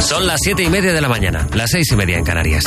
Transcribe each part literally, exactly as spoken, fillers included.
Son las siete y media de la mañana, las seis y media en Canarias.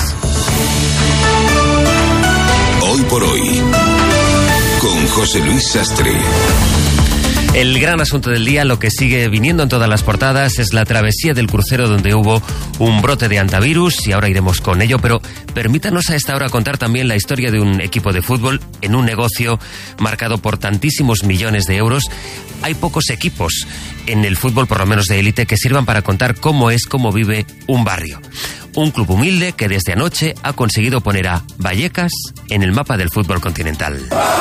Hoy por hoy, con José Luis Sastre. El gran asunto del día, lo que sigue viniendo en todas las portadas, es la travesía del crucero donde hubo un brote de hantavirus y ahora iremos con ello, pero permítanos a esta hora contar también la historia de un equipo de fútbol en un negocio marcado por tantísimos millones de euros. Hay pocos equipos en el fútbol, por lo menos de élite, que sirvan para contar cómo es, cómo vive un barrio. Un club humilde que desde anoche ha conseguido poner a Vallecas en el mapa del fútbol continental.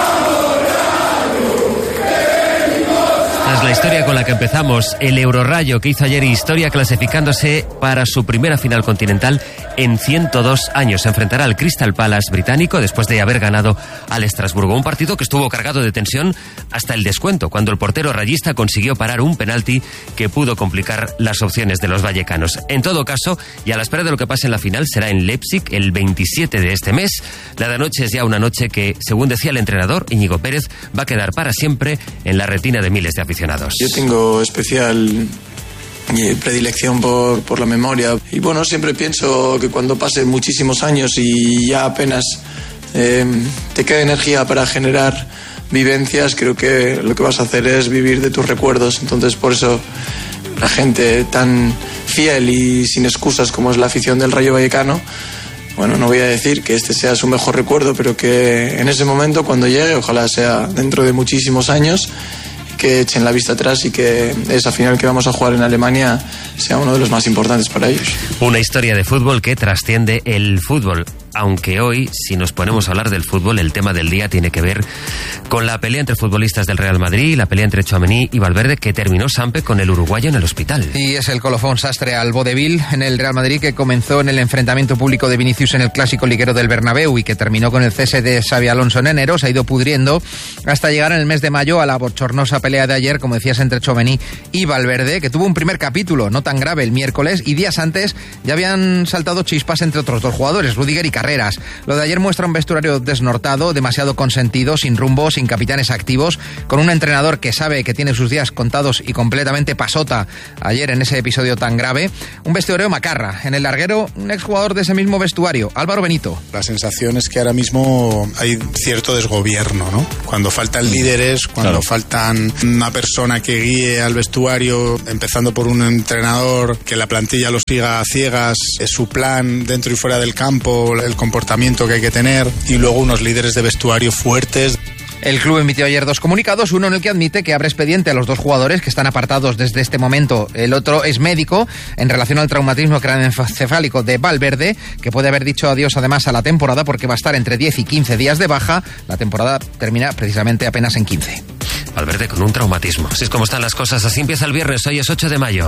Es la historia con la que empezamos. El Eurorayo, que hizo ayer historia clasificándose para su primera final continental en ciento dos años. Se enfrentará al Crystal Palace británico después de haber ganado al Estrasburgo. Un partido que estuvo cargado de tensión hasta el descuento, cuando el portero rayista consiguió parar un penalti que pudo complicar las opciones de los vallecanos. En todo caso, y a la espera de lo que pase en la final, será en Leipzig el veintisiete de este mes. La de anoche es ya una noche que, según decía el entrenador, Íñigo Pérez, va a quedar para siempre en la retina de miles de aficionados. Yo tengo especial predilección por, por la memoria y bueno, siempre pienso que cuando pasen muchísimos años y ya apenas eh, te queda energía para generar vivencias, creo que lo que vas a hacer es vivir de tus recuerdos. Entonces, por eso la gente tan fiel y sin excusas como es la afición del Rayo Vallecano, bueno, no voy a decir que este sea su mejor recuerdo, pero que en ese momento, cuando llegue, ojalá sea dentro de muchísimos años, que echen la vista atrás y que esa final que vamos a jugar en Alemania sea uno de los más importantes para ellos. Una historia de fútbol que trasciende el fútbol. Aunque hoy, si nos ponemos a hablar del fútbol, el tema del día tiene que ver con la pelea entre futbolistas del Real Madrid, la pelea entre Tchouaméni y Valverde, que terminó Sampe con el uruguayo en el hospital. Y es el colofón Sastre al vodevil en el Real Madrid, que comenzó en el enfrentamiento público de Vinicius en el clásico liguero del Bernabéu y que terminó con el cese de Xabi Alonso en enero. Se ha ido pudriendo hasta llegar en el mes de mayo a la bochornosa pelea de ayer, como decías, entre Tchouaméni y Valverde, que tuvo un primer capítulo no tan grave el miércoles, y días antes ya habían saltado chispas entre otros dos jugadores, Rüdiger y Carreras. Lo de ayer muestra un vestuario desnortado, demasiado consentido, sin rumbo, sin capitanes activos, con un entrenador que sabe que tiene sus días contados y completamente pasota ayer en ese episodio tan grave. Un vestuario macarra. En el larguero, un exjugador de ese mismo vestuario, Álvaro Benito. La sensación es que ahora mismo hay cierto desgobierno, ¿no? Cuando faltan líderes, cuando claro. faltan una persona que guíe al vestuario, empezando por un entrenador que la plantilla lo siga a ciegas, es su plan dentro y fuera del campo, el comportamiento que hay que tener, y luego unos líderes de vestuario fuertes. El club emitió ayer dos comunicados, uno en el que admite que abre expediente a los dos jugadores que están apartados desde este momento. El otro es médico en relación al traumatismo craneoencefálico de Valverde, que puede haber dicho adiós además a la temporada porque va a estar entre diez y quince días de baja. La temporada termina precisamente apenas en quince. Valverde con un traumatismo. Así es como están las cosas. Así empieza el viernes. Hoy es ocho de mayo.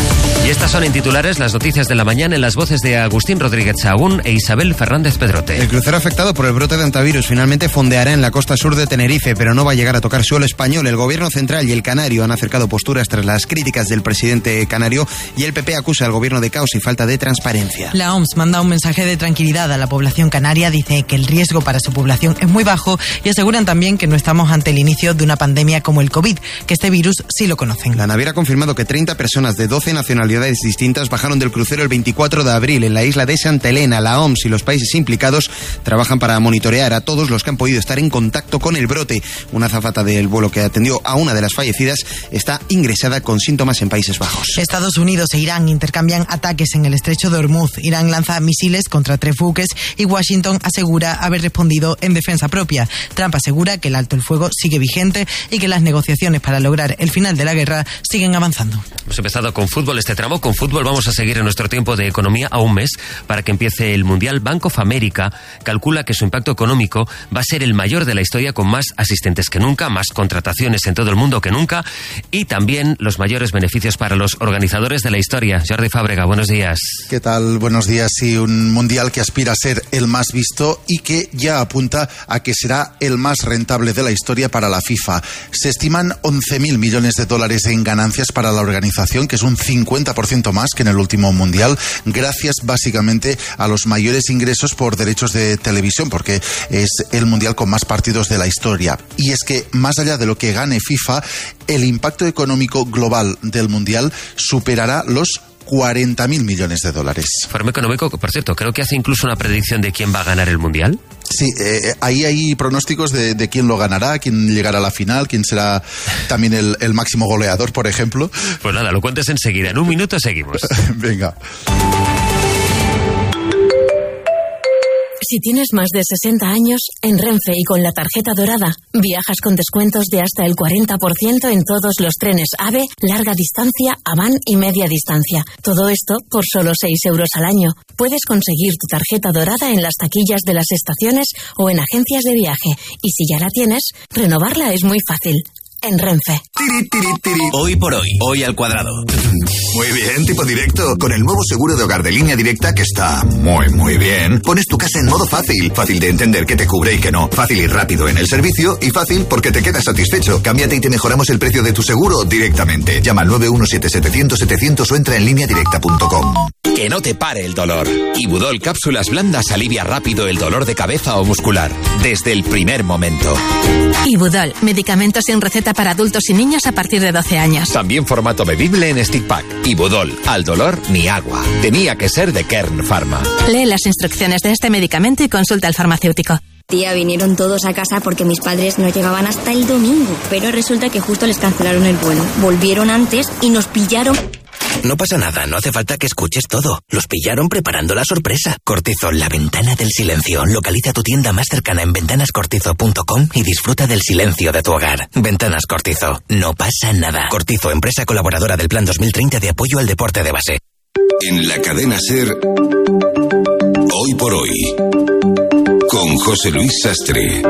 Y estas son en titulares las noticias de la mañana en las voces de Agustín Rodríguez Sahagún e Isabel Fernández Pedrote. El crucero afectado por el brote de hantavirus finalmente fondeará en la costa sur de Tenerife, pero no va a llegar a tocar suelo español. El gobierno central y el canario han acercado posturas tras las críticas del presidente canario, y el P P acusa al gobierno de caos y falta de transparencia. La O M S manda un mensaje de tranquilidad a la población canaria, dice que el riesgo para su población es muy bajo y aseguran también que no estamos ante el inicio de una pandemia como el COVID, que este virus sí lo conocen. La naviera ha confirmado que treinta personas de doce nacionalidades distintas bajaron del crucero el veinticuatro de abril en la isla de Santa Elena. La O M S y los países implicados trabajan para monitorear a todos los que han podido estar en contacto con el brote. Una azafata del vuelo que atendió a una de las fallecidas está ingresada con síntomas en Países Bajos. Estados Unidos e Irán intercambian ataques en el estrecho de Hormuz. Irán lanza misiles contra tres buques y Washington asegura haber respondido en defensa propia. Trump asegura que el alto el fuego sigue vigente y que las negociaciones para lograr el final de la guerra siguen avanzando. Hemos empezado con fútbol este tramo. Con fútbol vamos a seguir en nuestro tiempo de economía a un mes para que empiece el Mundial. Bank of America calcula que su impacto económico va a ser el mayor de la historia, con más asistentes que nunca, más contrataciones en todo el mundo que nunca y también los mayores beneficios para los organizadores de la historia. Jordi Fábrega, buenos días. ¿Qué tal? Buenos días. Sí, un Mundial que aspira a ser el más visto y que ya apunta a que será el más rentable de la historia para la FIFA. Se estiman once mil millones de dólares en ganancias para la organización, que es un cincuenta por ciento más que en el último Mundial, gracias básicamente a los mayores ingresos por derechos de televisión, porque es el Mundial con más partidos de la historia. Y es que, más allá de lo que gane FIFA, el impacto económico global del Mundial superará los cuarenta mil millones de dólares. Informe económico, por cierto, creo que hace incluso una predicción de quién va a ganar el Mundial. Sí, eh, ahí hay pronósticos de, de quién lo ganará, quién llegará a la final, quién será también el, el máximo goleador, por ejemplo. Pues nada, lo cuentes enseguida. En un minuto seguimos. Venga. Si tienes más de sesenta años, en Renfe y con la tarjeta dorada, viajas con descuentos de hasta el cuarenta por ciento en todos los trenes AVE, larga distancia, Avant y media distancia. Todo esto por solo seis euros al año. Puedes conseguir tu tarjeta dorada en las taquillas de las estaciones o en agencias de viaje. Y si ya la tienes, renovarla es muy fácil. En Renfe. Tiri, tiri, tiri. Hoy por hoy, hoy al cuadrado. Muy bien, tipo directo. Con el nuevo seguro de hogar de Línea Directa, que está muy, muy bien, pones tu casa en modo fácil. Fácil de entender qué te cubre y qué no. Fácil y rápido en el servicio. Y fácil porque te quedas satisfecho. Cámbiate y te mejoramos el precio de tu seguro directamente. Llama al nueve uno siete siete cero cero setecientos o entra en línea directa punto com. Que no te pare el dolor. Ibudol Cápsulas Blandas alivia rápido el dolor de cabeza o muscular. Desde el primer momento. Ibudol, medicamentos sin receta para adultos y niños a partir de doce años. También formato bebible en stick pack. Ibudol, al dolor ni agua. Tenía que ser de Kern Pharma. Lee las instrucciones de este medicamento y consulta al farmacéutico. Tía, vinieron todos a casa porque mis padres no llegaban hasta el domingo, pero resulta que justo les cancelaron el vuelo. Volvieron antes y nos pillaron. No pasa nada, no hace falta que escuches todo. Los pillaron preparando la sorpresa. Cortizo, la ventana del silencio. Localiza tu tienda más cercana en ventanas cortizo punto com y disfruta del silencio de tu hogar. Ventanas Cortizo, no pasa nada. Cortizo, empresa colaboradora del Plan dos mil treinta de apoyo al deporte de base. En la cadena SER, Hoy por Hoy, con José Luis Sastre.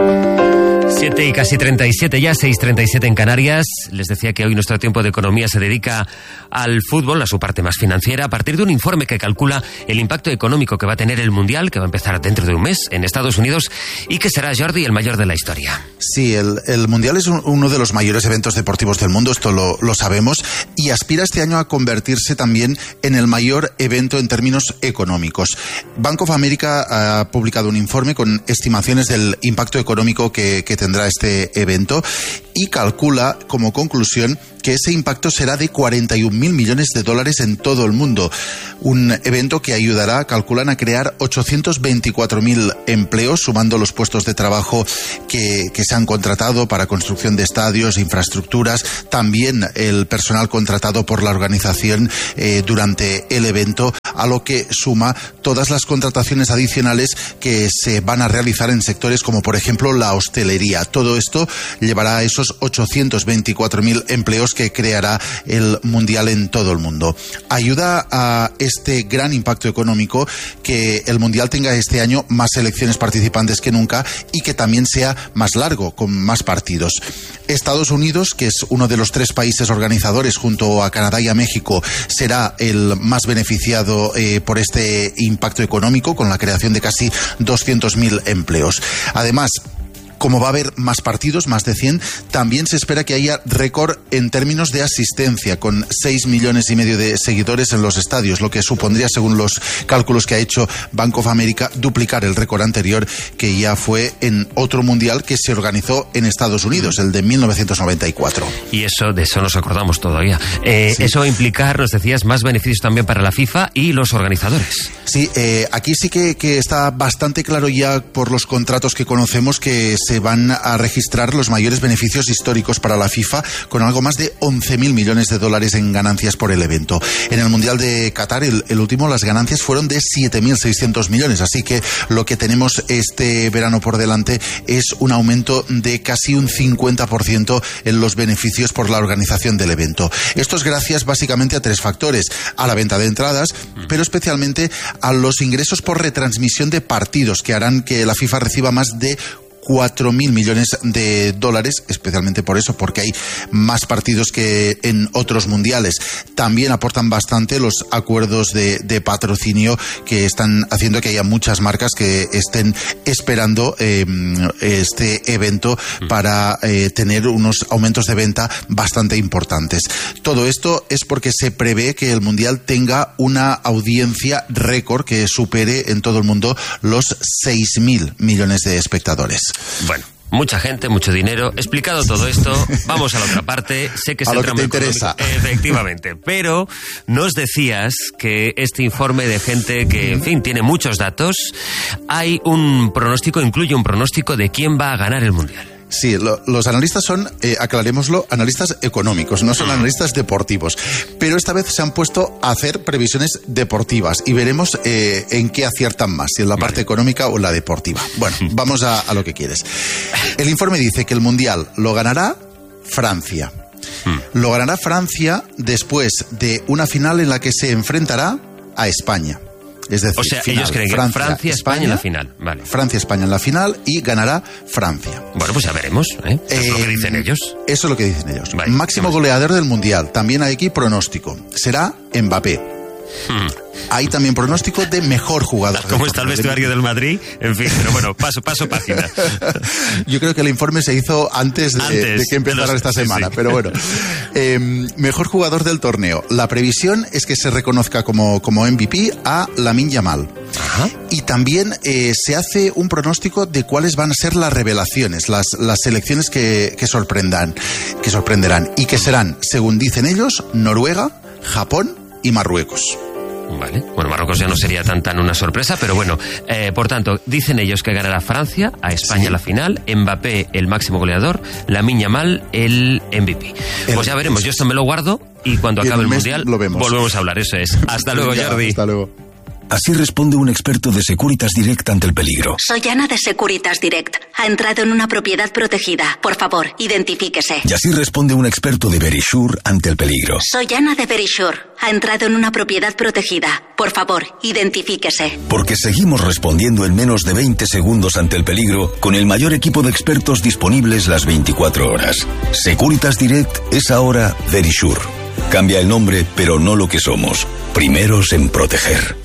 siete y casi treinta y siete ya, seis treinta y siete en Canarias. Les decía que hoy nuestro tiempo de economía se dedica al fútbol, a su parte más financiera, a partir de un informe que calcula el impacto económico que va a tener el Mundial, que va a empezar dentro de un mes en Estados Unidos y que será, Jordi, el mayor de la historia. Sí, el, el Mundial es un, uno de los mayores eventos deportivos del mundo, esto lo, lo sabemos, y aspira este año a convertirse también en el mayor evento en términos económicos. Bank of America ha publicado un informe con estimaciones del impacto económico que, que tendrá este evento y calcula como conclusión que ese impacto será de cuarenta y un mil millones de dólares en todo el mundo. Un evento que ayudará, calculan, a crear ochocientos veinticuatro mil empleos, sumando los puestos de trabajo que, que se han contratado para construcción de estadios, infraestructuras, también el personal contratado por la organización eh, durante el evento, a lo que suma todas las contrataciones adicionales que se van a realizar en sectores como, por ejemplo, la hostelería. Todo esto llevará a esos ochocientos veinticuatro mil empleos que creará el Mundial en todo el mundo. Ayuda a este gran impacto económico que el Mundial tenga este año más selecciones participantes que nunca y que también sea más largo, con más partidos. Estados Unidos, que es uno de los tres países organizadores junto a Canadá y a México, será el más beneficiado eh, por este impacto económico, con la creación de casi doscientos mil empleos. Además, como va a haber más partidos, más de cien, también se espera que haya récord en términos de asistencia, con seis millones y medio de seguidores en los estadios, lo que supondría, según los cálculos que ha hecho Bank of America, duplicar el récord anterior, que ya fue en otro mundial que se organizó en Estados Unidos, el de mil novecientos noventa y cuatro. Y eso, de eso nos acordamos todavía. Eh, sí. Eso va a implicar, nos decías, más beneficios también para la FIFA y los organizadores. Sí, eh, aquí sí que, que está bastante claro ya por los contratos que conocemos que se van a registrar los mayores beneficios históricos para la FIFA, con algo más de once mil millones de dólares en ganancias por el evento. En el Mundial de Qatar, el, el último, las ganancias fueron de siete mil seiscientos millones, así que lo que tenemos este verano por delante es un aumento de casi un cincuenta por ciento en los beneficios por la organización del evento. Esto es gracias básicamente a tres factores: a la venta de entradas, pero especialmente a los ingresos por retransmisión de partidos, que harán que la FIFA reciba más de cuatro mil millones de dólares, especialmente por eso, porque hay más partidos que en otros mundiales. También aportan bastante los acuerdos de, de patrocinio, que están haciendo que haya muchas marcas que estén esperando eh, este evento para eh, tener unos aumentos de venta bastante importantes. Todo esto es porque se prevé que el mundial tenga una audiencia récord que supere en todo el mundo los seis mil millones de espectadores. Bueno, mucha gente, mucho dinero. Explicado todo esto, vamos a la otra parte. Sé que es a el lo que tramo te interesa. económico. Efectivamente. Pero nos decías que este informe de gente que, en fin, tiene muchos datos, hay un pronóstico, incluye un pronóstico de quién va a ganar el Mundial. Sí, lo, los analistas son, eh, aclarémoslo, analistas económicos, no son analistas deportivos. Pero esta vez se han puesto a hacer previsiones deportivas y veremos eh, en qué aciertan más, si en la vale. parte económica o en la deportiva. Bueno, vamos a, a lo que quieres. El informe dice que el Mundial lo ganará Francia. Lo ganará Francia después de una final en la que se enfrentará a España. Es decir, o sea, final, ellos creen que Francia, Francia, España, España en la final. Vale. Francia, España en la final y ganará Francia. Bueno, pues ya veremos, ¿eh? Eso eh, es lo que dicen ellos. Eso es lo que dicen ellos. Vale, máximo goleador del Mundial. También hay aquí pronóstico. Será Mbappé. Hmm. Hay también pronóstico de mejor jugador. ¿Cómo está el vestuario del Madrid? En fin, pero bueno, paso, paso página. Yo creo que el informe se hizo antes de, antes, de que empezara los, esta semana, sí, sí. Pero bueno. Eh, mejor jugador del torneo. La previsión es que se reconozca como, como M V P a Lamine Yamal. Ajá. Y también eh, se hace un pronóstico de cuáles van a ser las revelaciones, las, las selecciones que, que sorprendan, que sorprenderán y que serán, según dicen ellos, Noruega, Japón y Marruecos. Vale, bueno, Marruecos ya no sería tan tan una sorpresa, pero bueno, eh, por tanto, dicen ellos que ganará Francia, a España sí. la final, Mbappé el máximo goleador, Lamine Yamal el M V P. El, pues ya veremos, yo esto me lo guardo y cuando y acabe el, el Mundial lo vemos. Volvemos a hablar, eso es. Hasta luego, ya, Jordi. Hasta luego. Así responde un experto de Securitas Direct ante el peligro. Soy Ana de Securitas Direct. Ha entrado en una propiedad protegida. Por favor, identifíquese. Y así responde un experto de Verisure ante el peligro. Soy Ana de Verisure. Ha entrado en una propiedad protegida. Por favor, identifíquese. Porque seguimos respondiendo en menos de veinte segundos ante el peligro con el mayor equipo de expertos disponibles las veinticuatro horas. Securitas Direct es ahora Verisure. Cambia el nombre, pero no lo que somos. Primeros en proteger.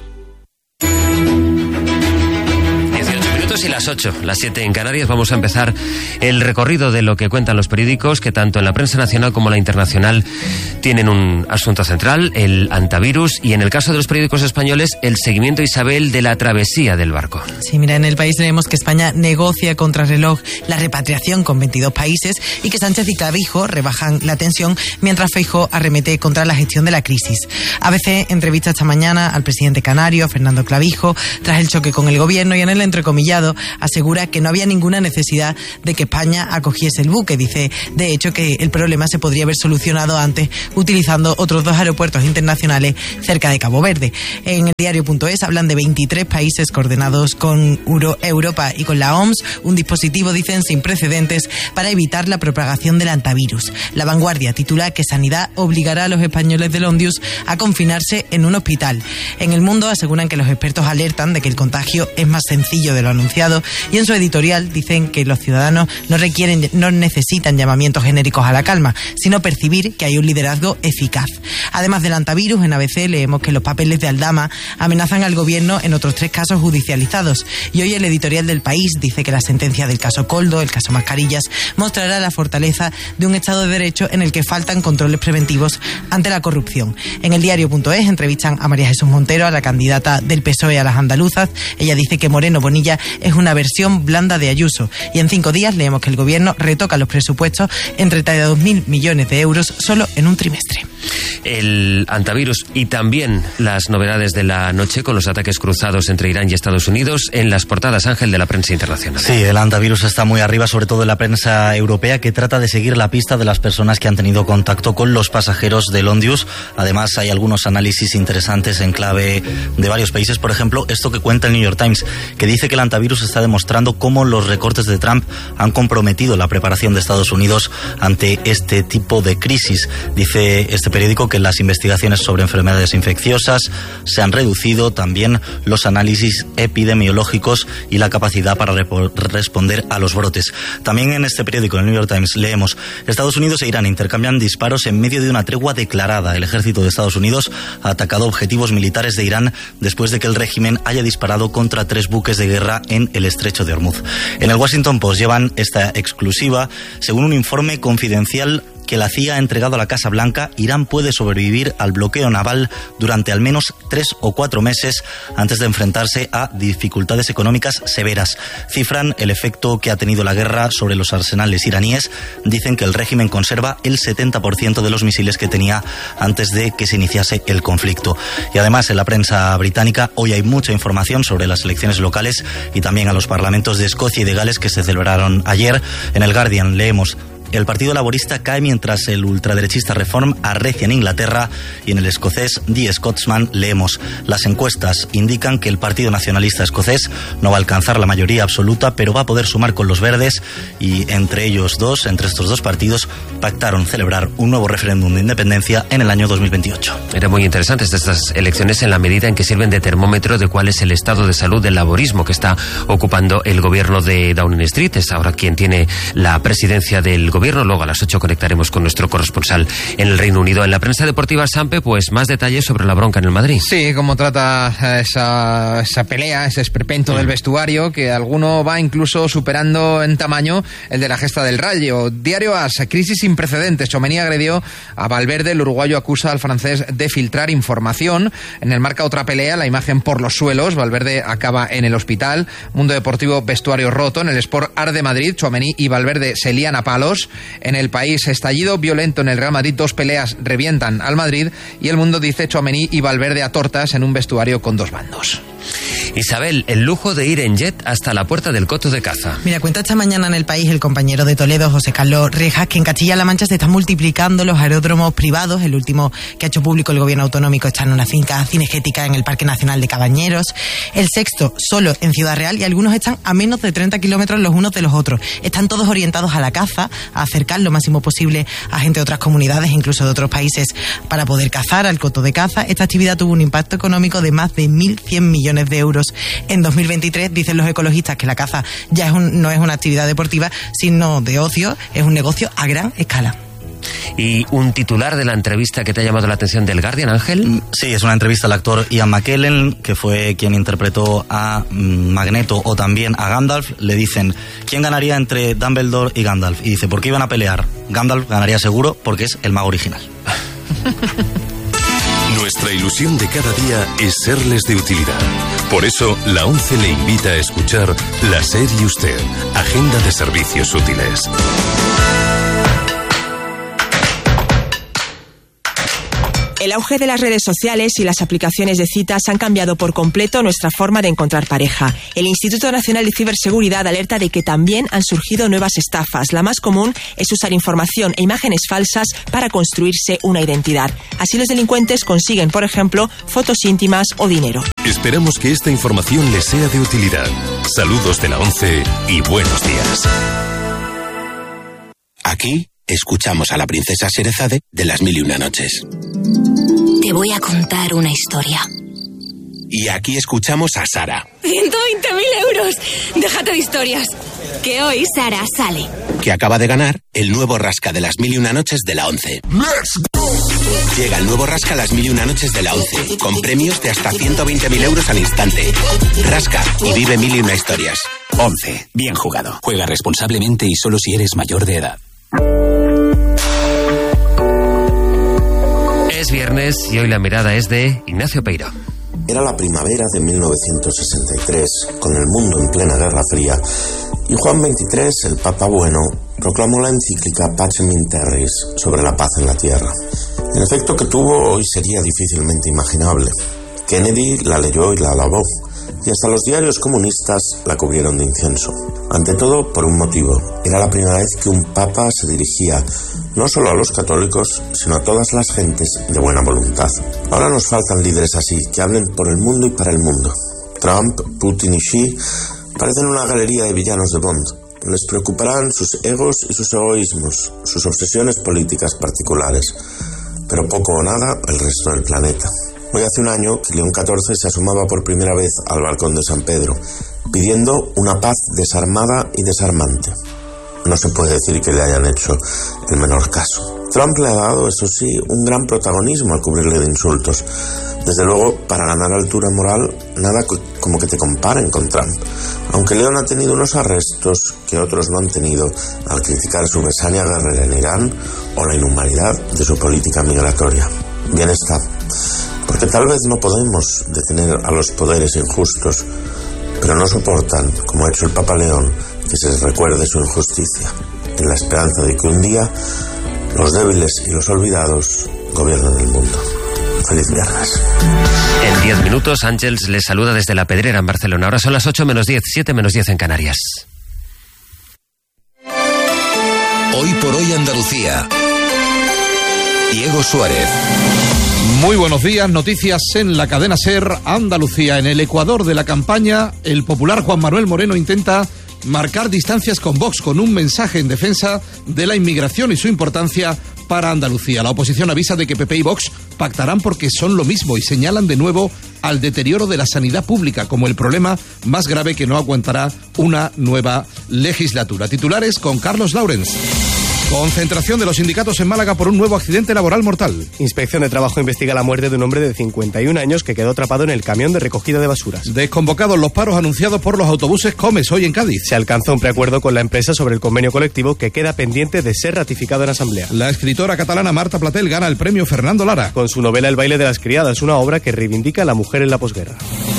Y las ocho, las siete en Canarias, vamos a empezar el recorrido de lo que cuentan los periódicos, que tanto en la prensa nacional como la internacional tienen un asunto central, el antivirus, y en el caso de los periódicos españoles, el seguimiento, Isabel, de la travesía del barco. Sí, mira, en El País leemos que España negocia contra reloj la repatriación con veintidós países y que Sánchez y Clavijo rebajan la tensión mientras Feijóo arremete contra la gestión de la crisis. A B C entrevista esta mañana al presidente canario, Fernando Clavijo, tras el choque con el gobierno, y en el entrecomillado asegura que no había ninguna necesidad de que España acogiese el buque. Dice, de hecho, que el problema se podría haber solucionado antes utilizando otros dos aeropuertos internacionales cerca de Cabo Verde. En el diario punto es hablan de veintitrés países coordenados con Euro, Europa y con la O M S, un dispositivo, dicen, sin precedentes para evitar la propagación del antivirus. La Vanguardia titula que Sanidad obligará a los españoles del Ondius a confinarse en un hospital. En El Mundo aseguran que los expertos alertan de que el contagio es más sencillo de lo anunciado, y en su editorial dicen que los ciudadanos no requieren, no necesitan llamamientos genéricos a la calma, sino percibir que hay un liderazgo eficaz. Además del antivirus, en A B C leemos que los papeles de Aldama amenazan al gobierno en otros tres casos judicializados, y hoy el editorial del País dice que la sentencia del caso Coldo, el caso Mascarillas, mostrará la fortaleza de un Estado de Derecho en el que faltan controles preventivos ante la corrupción. En el diario punto es entrevistan a María Jesús Montero, a la candidata del P S O E a las andaluzas. Ella dice que Moreno Bonilla es una versión blanda de Ayuso, y en cinco días leemos que el gobierno retoca los presupuestos en treinta y dos mil millones de euros solo en un trimestre. El antivirus y también las novedades de la noche con los ataques cruzados entre Irán y Estados Unidos en las portadas, Ángel, de la prensa internacional. Sí, el antivirus está muy arriba, sobre todo en la prensa europea, que trata de seguir la pista de las personas que han tenido contacto con los pasajeros del Ondius. Además, hay algunos análisis interesantes en clave de varios países. Por ejemplo, esto que cuenta el New York Times, que dice que el antivirus está demostrando cómo los recortes de Trump han comprometido la preparación de Estados Unidos ante este tipo de crisis. Dice este periódico que las investigaciones sobre enfermedades infecciosas se han reducido, también los análisis epidemiológicos y la capacidad para responder a los brotes. También en este periódico, en el New York Times, leemos: Estados Unidos e Irán intercambian disparos en medio de una tregua declarada. El ejército de Estados Unidos ha atacado objetivos militares de Irán después de que el régimen haya disparado contra tres buques de guerra en el estrecho de Hormuz. En el Washington Post llevan esta exclusiva. Según un informe confidencial que la C I A ha entregado a la Casa Blanca, Irán puede sobrevivir al bloqueo naval durante al menos tres o cuatro meses antes de enfrentarse a dificultades económicas severas. Cifran el efecto que ha tenido la guerra sobre los arsenales iraníes. Dicen que el régimen conserva el setenta por ciento de los misiles que tenía antes de que se iniciase el conflicto. Y además, en la prensa británica hoy hay mucha información sobre las elecciones locales y también a los parlamentos de Escocia y de Gales que se celebraron ayer. En el Guardian leemos: el Partido Laborista cae mientras el ultraderechista Reform arrecia en Inglaterra, y en el escocés The Scotsman leemos: las encuestas indican que el Partido Nacionalista Escocés no va a alcanzar la mayoría absoluta, pero va a poder sumar con los verdes, y entre ellos dos, entre estos dos partidos, pactaron celebrar un nuevo referéndum de independencia en el año dos mil veintiocho. Eran muy interesantes estas elecciones en la medida en que sirven de termómetro de cuál es el estado de salud del laborismo que está ocupando el gobierno de Downing Street. Es ahora quien tiene la presidencia del gobierno. Luego a las ocho conectaremos con nuestro corresponsal en el Reino Unido. En la prensa deportiva, Sampe, pues más detalles sobre la bronca en el Madrid. Sí, cómo trata esa, esa pelea, ese esperpento mm. del vestuario, que alguno va incluso superando en tamaño el de la gesta del Rayo. Diario A S, crisis sin precedentes. Tchouaméni agredió a Valverde, el uruguayo acusa al francés de filtrar información. En el Marca, otra pelea, la imagen por los suelos. Valverde acaba en el hospital. Mundo Deportivo, vestuario roto. En el Sport, Arde Madrid, Tchouaméni y Valverde se lían a palos. En El País, estallido violento en el Real Madrid, dos peleas revientan al Madrid, y El Mundo dice: Tchouaméni y Valverde a tortas en un vestuario con dos bandos. Isabel, el lujo de ir en jet hasta la puerta del Coto de Caza. Mira, cuenta esta mañana en El País el compañero de Toledo, José Carlos Rejas, que en Castilla-La Mancha se están multiplicando los aeródromos privados. El último que ha hecho público el gobierno autonómico está en una finca cinegética en el Parque Nacional de Cabañeros. El sexto solo en Ciudad Real, y algunos están a menos de treinta kilómetros los unos de los otros. Están todos orientados a la caza, a acercar lo máximo posible a gente de otras comunidades, incluso de otros países, para poder cazar al Coto de Caza. Esta actividad tuvo un impacto económico de más de mil cien millones de euros en dos mil veintitrés. Dicen los ecologistas que la caza ya es un, no es una actividad deportiva, sino de ocio, es un negocio a gran escala. ¿Y un titular de la entrevista que te ha llamado la atención del Guardian, Ángel? Sí, es una entrevista al actor Ian McKellen, que fue quien interpretó a Magneto o también a Gandalf. Le dicen: ¿quién ganaría entre Dumbledore y Gandalf? Y dice: ¿por qué iban a pelear? Gandalf ganaría seguro porque es el mago original. Nuestra ilusión de cada día es serles de utilidad. Por eso, la ONCE le invita a escuchar La SER y Usted, Agenda de Servicios Útiles. El auge de las redes sociales y las aplicaciones de citas han cambiado por completo nuestra forma de encontrar pareja. El Instituto Nacional de Ciberseguridad alerta de que también han surgido nuevas estafas. La más común es usar información e imágenes falsas para construirse una identidad. Así los delincuentes consiguen, por ejemplo, fotos íntimas o dinero. Esperamos que esta información les sea de utilidad. Saludos de la ONCE y buenos días. Aquí escuchamos a la princesa Sherezade de Las Mil y Una Noches. Te voy a contar una historia. Y aquí escuchamos a Sara, ciento veinte mil euros. Déjate de historias. Que hoy Sara sale. que acaba de ganar el nuevo Rasca de Las Mil y Una Noches de la ONCE. Llega el nuevo Rasca Las Mil y Una Noches de la ONCE, con premios de hasta ciento veinte mil euros al instante. Rasca y vive mil y una historias. ONCE. Bien jugado. Juega responsablemente y solo si eres mayor de edad. Es viernes y hoy la mirada es de Ignacio Peiro. Era la primavera de mil novecientos sesenta y tres, con el mundo en plena Guerra Fría, y Juan veintitrés, el Papa Bueno, proclamó la encíclica Pacem in Terris, sobre la paz en la tierra. El efecto que tuvo hoy sería difícilmente imaginable. Kennedy la leyó y la alabó, y hasta los diarios comunistas la cubrieron de incienso. Ante todo, por un motivo: era la primera vez que un papa se dirigía no solo a los católicos, sino a todas las gentes de buena voluntad. Ahora nos faltan líderes así, que hablen por el mundo y para el mundo. Trump, Putin y Xi parecen una galería de villanos de Bond. Les preocuparán sus egos y sus egoísmos, sus obsesiones políticas particulares, pero poco o nada el resto del planeta. Hoy hace un año que León catorce se asomaba por primera vez al balcón de San Pedro, pidiendo una paz desarmada y desarmante. no se puede decir que le hayan hecho el menor caso. Trump le ha dado, eso sí, un gran protagonismo al cubrirle de insultos. Desde luego, para ganar altura moral, nada como que te comparen con Trump. Aunque León ha tenido unos arrestos que otros no han tenido al criticar su besaria guerrera en Irán o la inhumanidad de su política migratoria. Bien está, porque tal vez no podemos detener a los poderes injustos, pero no soportan, como ha hecho el Papa León, que se les recuerde su injusticia, en la esperanza de que un día los débiles y los olvidados gobiernen el mundo. Feliz viernes. En diez minutos, Ángels les saluda desde La Pedrera, en Barcelona. Ahora son las ocho menos diez, siete menos diez en Canarias. Hoy por hoy Andalucía. Diego Suárez. Muy buenos días, noticias en la cadena SER Andalucía. En el Ecuador de la campaña, el popular Juan Manuel Moreno intenta marcar distancias con Vox con un mensaje en defensa de la inmigración y su importancia para Andalucía. La oposición avisa de que P P y Vox pactarán porque son lo mismo y señalan de nuevo al deterioro de la sanidad pública como el problema más grave que no aguantará una nueva legislatura. Titulares con Carlos Laurens. Concentración de los sindicatos en Málaga por un nuevo accidente laboral mortal. Inspección de Trabajo investiga la muerte de un hombre de cincuenta y un años que quedó atrapado en el camión de recogida de basuras. Desconvocados los paros anunciados por los autobuses Comes hoy en Cádiz. Se alcanza un preacuerdo con la empresa sobre el convenio colectivo que queda pendiente de ser ratificado en asamblea. La escritora catalana Marta Platel gana el premio Fernando Lara con su novela El baile de las criadas, una obra que reivindica a la mujer en la posguerra.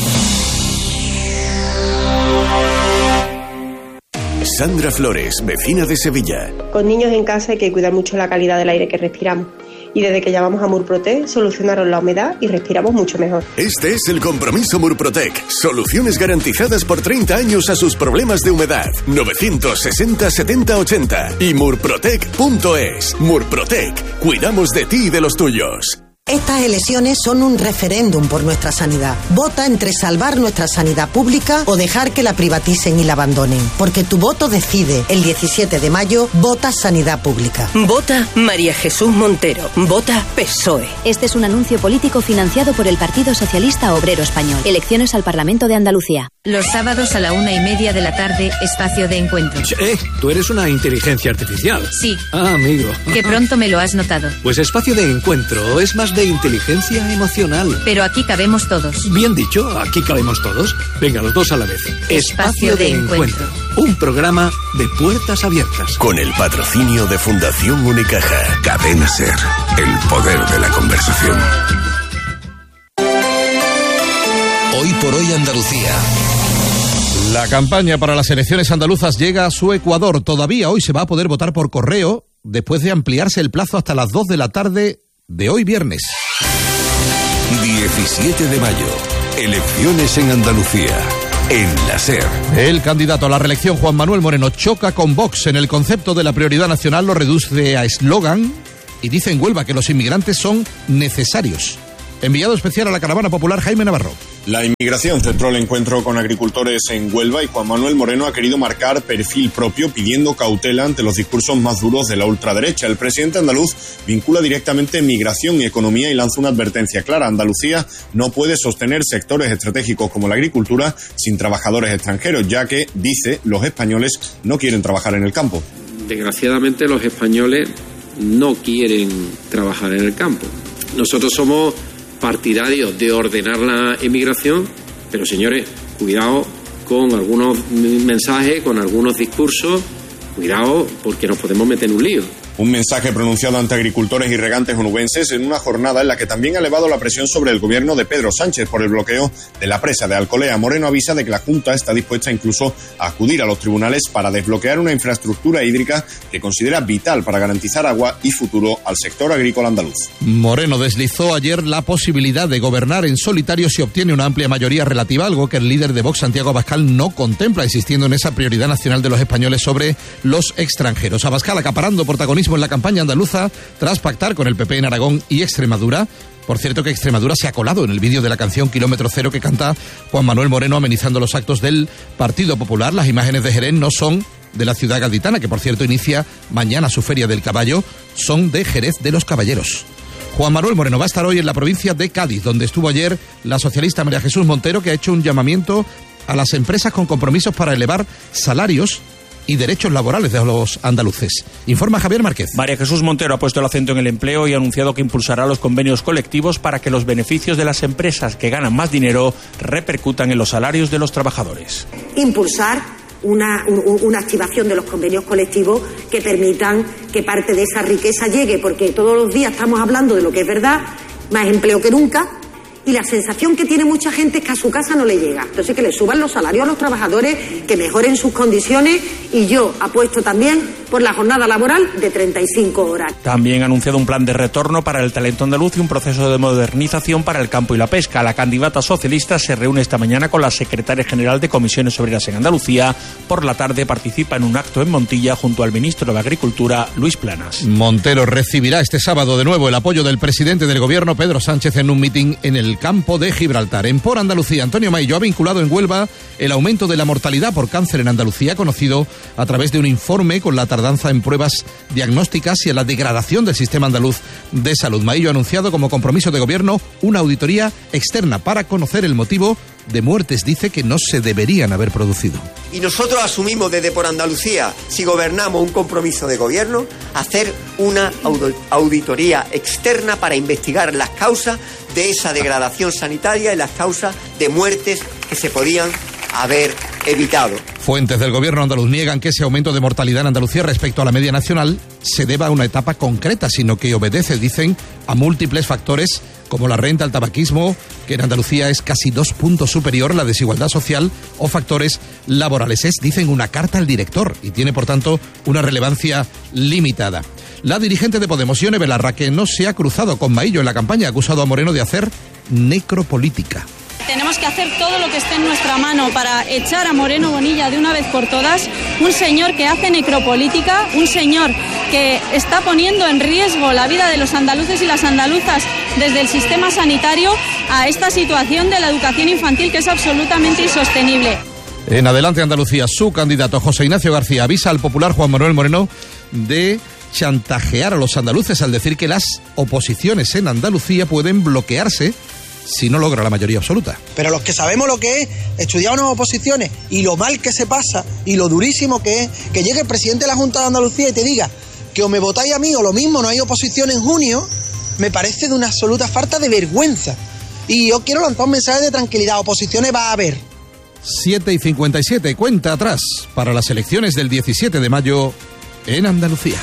Sandra Flores, vecina de Sevilla. Con niños en casa hay que cuidar mucho la calidad del aire que respiramos. Y desde que llamamos a Murprotec, solucionaron la humedad y respiramos mucho mejor. Este es el compromiso Murprotec. Soluciones garantizadas por treinta años a sus problemas de humedad. novecientos sesenta setenta ochenta y murprotec punto es. Murprotec. Cuidamos de ti y de los tuyos. Estas elecciones son un referéndum por nuestra sanidad. Vota entre salvar nuestra sanidad pública o dejar que la privaticen y la abandonen. Porque tu voto decide. El diecisiete de mayo, vota sanidad pública. Vota María Jesús Montero. Vota P S O E. Este es un anuncio político financiado por el Partido Socialista Obrero Español. Elecciones al Parlamento de Andalucía. Los sábados a la una y media de la tarde, espacio de encuentro. Eh, tú eres una inteligencia artificial. Sí. Ah, amigo. Que pronto me lo has notado. Pues espacio de encuentro es más de inteligencia emocional. Pero aquí cabemos todos. Bien dicho, aquí cabemos todos. Venga, los dos a la vez. Espacio, espacio de, de encuentro. encuentro. Un programa de puertas abiertas. Con el patrocinio de Fundación Unicaja. Cadena SER. El poder de la conversación. Hoy por hoy Andalucía. La campaña para las elecciones andaluzas llega a su Ecuador. Todavía hoy se va a poder votar por correo después de ampliarse el plazo hasta las dos de la tarde de hoy viernes. diecisiete de mayo. Elecciones en Andalucía. En la SER. El candidato a la reelección, Juan Manuel Moreno, choca con Vox en el concepto de la prioridad nacional, lo reduce a eslogan y dice en Huelva que los inmigrantes son necesarios. Enviado especial a la caravana popular, Jaime Navarro. La inmigración centró el encuentro con agricultores en Huelva y Juan Manuel Moreno ha querido marcar perfil propio pidiendo cautela ante los discursos más duros de la ultraderecha. El presidente andaluz vincula directamente migración y economía y lanza una advertencia clara. Andalucía no puede sostener sectores estratégicos como la agricultura sin trabajadores extranjeros, ya que, dice, los españoles no quieren trabajar en el campo. Desgraciadamente los españoles no quieren trabajar en el campo. Nosotros somos partidarios de ordenar la emigración, pero señores, cuidado con algunos mensajes, con algunos discursos, cuidado porque nos podemos meter en un lío. Un mensaje pronunciado ante agricultores y regantes onubenses en una jornada en la que también ha elevado la presión sobre el gobierno de Pedro Sánchez por el bloqueo de la presa de Alcolea. Moreno avisa de que la Junta está dispuesta incluso a acudir a los tribunales para desbloquear una infraestructura hídrica que considera vital para garantizar agua y futuro al sector agrícola andaluz. Moreno deslizó ayer la posibilidad de gobernar en solitario si obtiene una amplia mayoría relativa, algo que el líder de Vox, Santiago Abascal, no contempla, insistiendo en esa prioridad nacional de los españoles sobre los extranjeros. Abascal acaparando protagonismo en la campaña andaluza tras pactar con el P P en Aragón y Extremadura. Por cierto que Extremadura se ha colado en el vídeo de la canción Kilómetro Cero que canta Juan Manuel Moreno amenizando los actos del Partido Popular. Las imágenes de Jerez no son de la ciudad gaditana, que por cierto inicia mañana su Feria del Caballo, son de Jerez de los Caballeros. Juan Manuel Moreno va a estar hoy en la provincia de Cádiz, donde estuvo ayer la socialista María Jesús Montero, que ha hecho un llamamiento a las empresas con compromisos para elevar salarios y derechos laborales de los andaluces. Informa Javier Márquez. María Jesús Montero ha puesto el acento en el empleo y ha anunciado que impulsará los convenios colectivos para que los beneficios de las empresas que ganan más dinero repercutan en los salarios de los trabajadores. Impulsar Una, una activación de los convenios colectivos que permitan que parte de esa riqueza llegue, porque todos los días estamos hablando de lo que es verdad, más empleo que nunca, y la sensación que tiene mucha gente es que a su casa no le llega. Entonces, que le suban los salarios a los trabajadores, que mejoren sus condiciones, y yo apuesto también por la jornada laboral de treinta y cinco horas. También ha anunciado un plan de retorno para el talento andaluz y un proceso de modernización para el campo y la pesca. La candidata socialista se reúne esta mañana con la secretaria general de Comisiones Obreras en Andalucía. Por la tarde participa en un acto en Montilla junto al ministro de Agricultura, Luis Planas. Montero recibirá este sábado de nuevo el apoyo del presidente del gobierno, Pedro Sánchez, en un mitin en el campo de Gibraltar. En Por Andalucía, Antonio Maillo ha vinculado en Huelva el aumento de la mortalidad por cáncer en Andalucía, conocido a través de un informe con la tardanza en pruebas diagnósticas y en la degradación del sistema andaluz de salud. Maillo ha anunciado como compromiso de gobierno una auditoría externa para conocer el motivo de muertes, dice, que no se deberían haber producido. Y nosotros asumimos desde Por Andalucía, si gobernamos, un compromiso de gobierno, hacer una auditoría externa para investigar las causas de esa degradación sanitaria y las causas de muertes que se podían haber evitado. Fuentes del gobierno andaluz niegan que ese aumento de mortalidad en Andalucía respecto a la media nacional se deba a una etapa concreta, sino que obedece, dicen, a múltiples factores como la renta, el tabaquismo, que en Andalucía es casi dos puntos superior, la desigualdad social o factores laborales. Es, dicen, una carta al director y tiene, por tanto, una relevancia limitada. La dirigente de Podemos, Ione Belarra, que no se ha cruzado con Maillo en la campaña, ha acusado a Moreno de hacer necropolítica. Tenemos que hacer todo lo que esté en nuestra mano para echar a Moreno Bonilla de una vez por todas, un señor que hace necropolítica, un señor que está poniendo en riesgo la vida de los andaluces y las andaluzas desde el sistema sanitario a esta situación de la educación infantil que es absolutamente insostenible. En Adelante Andalucía, su candidato José Ignacio García avisa al popular Juan Manuel Moreno de chantajear a los andaluces al decir que las oposiciones en Andalucía pueden bloquearse si no logra la mayoría absoluta. Pero los que sabemos lo que es estudiar unas oposiciones y lo mal que se pasa y lo durísimo que es, que llegue el presidente de la Junta de Andalucía y te diga que o me votáis a mí o lo mismo, no hay oposición en junio, me parece de una absoluta falta de vergüenza. Y yo quiero lanzar un mensaje de tranquilidad, oposiciones va a haber. siete y cincuenta y siete, cuenta atrás para las elecciones del diecisiete de mayo en Andalucía.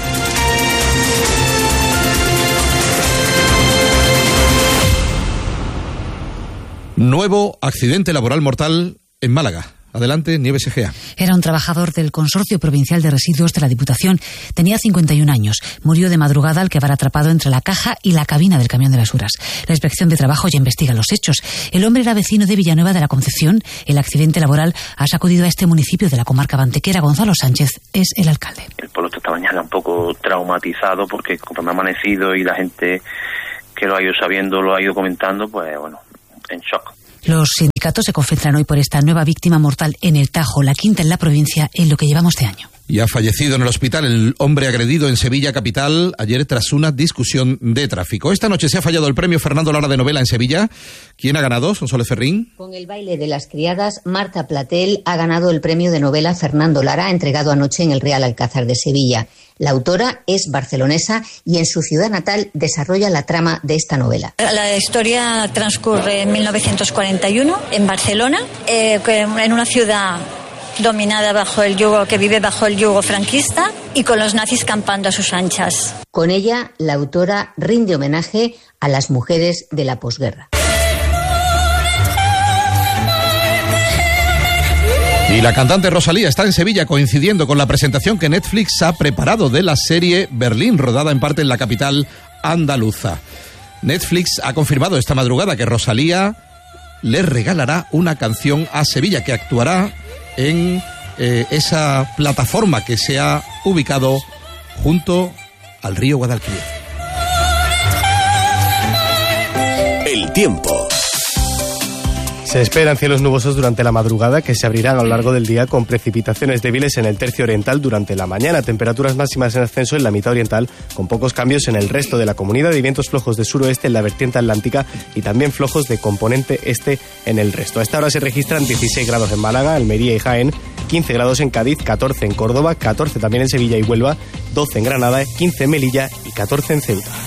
Nuevo accidente laboral mortal en Málaga. Adelante, Nieves Egea. Era un trabajador del Consorcio Provincial de Residuos de la Diputación. Tenía cincuenta y un años. Murió de madrugada al quedar atrapado entre la caja y la cabina del camión de basuras. La Inspección de Trabajo ya investiga los hechos. El hombre era vecino de Villanueva de la Concepción. El accidente laboral ha sacudido a este municipio de la comarca bantequera. Gonzalo Sánchez es el alcalde. El pueblo esta mañana un poco traumatizado porque conforme ha amanecido y la gente que lo ha ido sabiendo lo ha ido comentando, pues bueno, en shock. Los sindicatos se concentran hoy por esta nueva víctima mortal en el Tajo, la quinta en la provincia en lo que llevamos de año. Y ha fallecido en el hospital el hombre agredido en Sevilla capital ayer tras una discusión de tráfico. Esta noche se ha fallado el premio Fernando Lara de novela en Sevilla. ¿Quién ha ganado? Sonsoles Ferrín. Con El baile de las criadas, Marta Platel ha ganado el premio de novela Fernando Lara, entregado anoche en el Real Alcázar de Sevilla. La autora es barcelonesa y en su ciudad natal desarrolla la trama de esta novela. La historia transcurre en mil novecientos cuarenta y uno en Barcelona, eh, en una ciudad dominada bajo el yugo, que vive bajo el yugo franquista y con los nazis campando a sus anchas. Con ella, la autora rinde homenaje a las mujeres de la posguerra. Y la cantante Rosalía está en Sevilla coincidiendo con la presentación que Netflix ha preparado de la serie Berlín, rodada en parte en la capital andaluza. Netflix ha confirmado esta madrugada que Rosalía le regalará una canción a Sevilla que actuará en eh, esa plataforma que se ha ubicado junto al río Guadalquivir. El tiempo. Se esperan cielos nubosos durante la madrugada que se abrirán a lo largo del día con precipitaciones débiles en el tercio oriental durante la mañana, temperaturas máximas en ascenso en la mitad oriental con pocos cambios en el resto de la comunidad y vientos flojos de suroeste en la vertiente atlántica y también flojos de componente este en el resto. A esta hora se registran dieciséis grados en Málaga, Almería y Jaén, quince grados en Cádiz, catorce en Córdoba, catorce también en Sevilla y Huelva, doce en Granada, quince en Melilla y catorce en Ceuta.